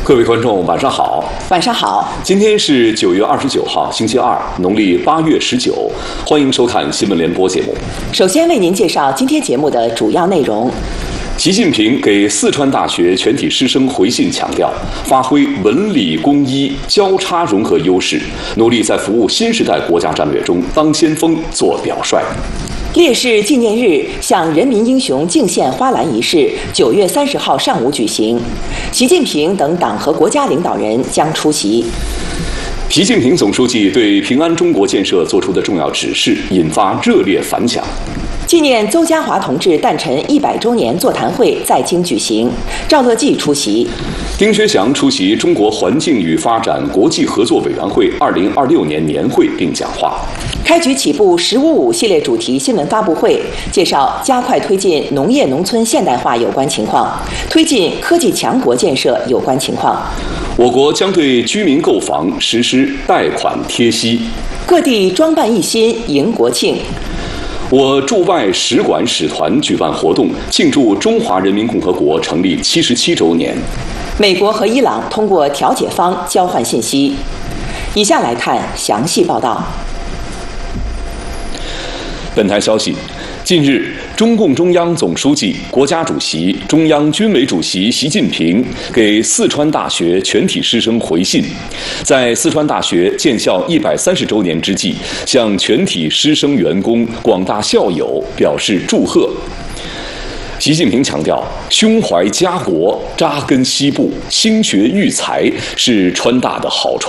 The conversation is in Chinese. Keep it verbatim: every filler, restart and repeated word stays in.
各位观众，晚上好。 晚上好。 今天是九月二十九号，星期二，农历八月十九。欢迎收看新闻联播节目。 首先为您介绍今天节目的主要内容。 习近平给四川大学全体师生回信强调，发挥文理工医交叉融合优势，努力在服务新时代国家战略中当先锋、做表率。 烈士纪念日向人民英雄敬献花篮仪式九月三十号上午举行，习近平等党和国家领导人将出席。 习近平总书记对平安中国建设作出的重要指示引发热烈反响。 纪念邹家华同志诞辰一百周年座谈会在京举行，赵乐际出席。 丁薛祥出席中国环境与发展国际合作委员会二零二六年年会并讲话。 开局起步“十五五”系列主题新闻发布会，介绍加快推进农业农村现代化有关情况，推进科技强国建设有关情况。 我国将对居民购房实施贷款贴息。 各地装扮一新迎国庆。 我驻外使馆使团举办活动，庆祝中华人民共和国成立七十七周年。 美国和伊朗通过调解方交换信息。以下来看详细报道。 本台消息，近日，中共中央总书记、国家主席、中央军委主席习近平给四川大学全体师生回信，在四川大学建校一百三十周年之际，向全体师生员工、广大校友表示祝贺。习近平强调，胸怀家国、扎根西部、兴学育才是川大的好传